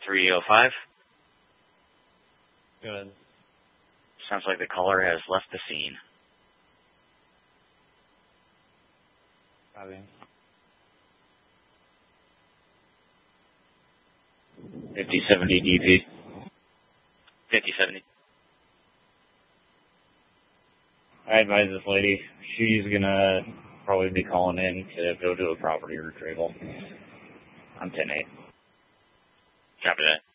305. Good. Sounds like the caller has left the scene. Copy. 5070 DP. 5070. I advise this lady. She's gonna probably be calling in to go do a property retrieval. I'm 10-8. Copy that.